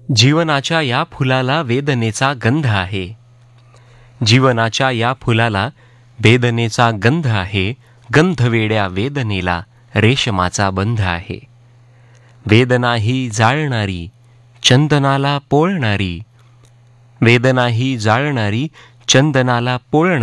जीवनाच्या या फुलाला वेदनेचा गंध आहे. जीवनाच्या या फुलाला वेदनेचा गंध आहे. गंधवेड्या वेदनेला रेशमाचा बंध आहे. वेदना ही जाळणारी, चंदनाला पोळणारी. वेदना ही जाळणारी, चंदनाला पोळणारी.